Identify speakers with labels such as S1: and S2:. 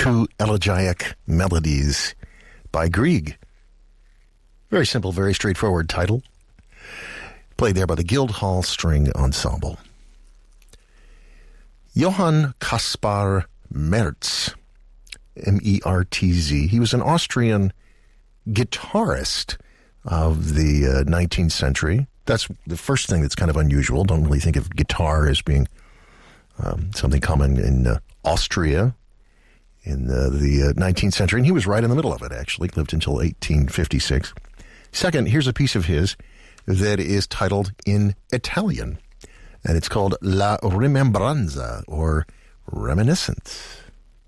S1: Two Elegiac Melodies by Grieg. Very simple, very straightforward title. Played there by the Guildhall String Ensemble. Johann Caspar Merz, M-E-R-T-Z. He was an Austrian guitarist of the 19th century. That's the first thing that's kind of unusual. Don't really think of guitar as being something common in Austria in the 19th century. And he was right in the middle of it, actually. Lived until 1856. Second, here's a piece of his that is titled in Italian. And it's called La Rimembranza, or Reminiscence.